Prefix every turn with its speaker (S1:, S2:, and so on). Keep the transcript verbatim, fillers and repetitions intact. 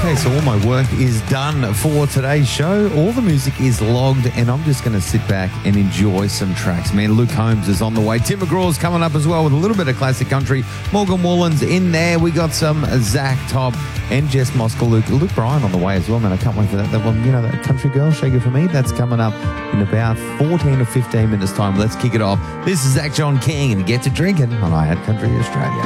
S1: Okay, so all my work is done for today's show. All the music is logged, and I'm just going to sit back and enjoy some tracks. Man, Luke Holmes is on the way. Tim McGraw's coming up as well with a little bit of classic country. Morgan Wallen's in there. We got some Zach Top and Jess Mosker. Luke, Luke Bryan on the way as well, man. I can't wait for that. That one, you know, that country girl, Shake It For Me. That's coming up in about fourteen or fifteen minutes time. Let's kick it off. This is Zach John King and Get to Drinking on I Had Country Australia.